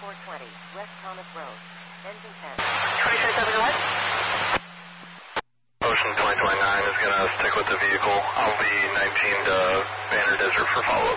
420, West Thomas Road. Engine 10. 27 what? Ocean 2029 is going to stick with the vehicle. I'll be 19 to Banner Desert for follow-up.